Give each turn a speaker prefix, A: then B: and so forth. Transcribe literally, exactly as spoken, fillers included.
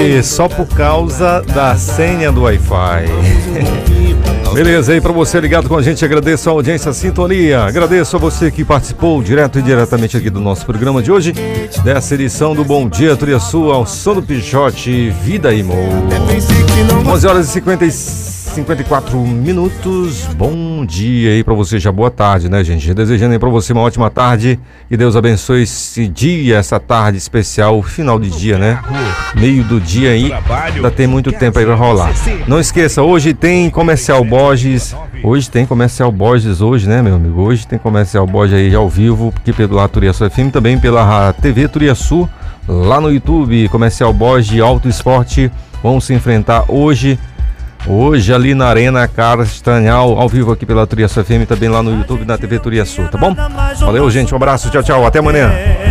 A: quê? Só por causa da senha do Wi-Fi. Beleza, aí para você ligado com a gente, agradeço a audiência, a sintonia, agradeço a você que participou direto e diretamente aqui do nosso programa de hoje, dessa edição do Bom Dia Turiaçu, ao som do Pichote, Vida e Mo. onze horas e cinquenta e quatro minutos, bom dia aí pra você, já boa tarde, né, gente? Desejando aí pra você uma ótima tarde, que Deus abençoe esse dia, essa tarde especial, final de dia, né? Meio do dia aí, ainda tem muito tempo aí pra rolar. Não esqueça, hoje tem Comercial Borges, hoje tem Comercial Borges, hoje, né, meu amigo? Hoje tem Comercial Borges aí ao vivo, porque pelo Turiaçu F M, também pela T V Turiaçu, lá no YouTube, Comercial Borges Auto Esporte, vão se enfrentar hoje. Hoje ali na Arena Castanhal, ao vivo aqui pela Turiaçu F M, também lá no YouTube da T V Turiaçu, tá bom? Valeu, gente, um abraço, tchau, tchau, até amanhã.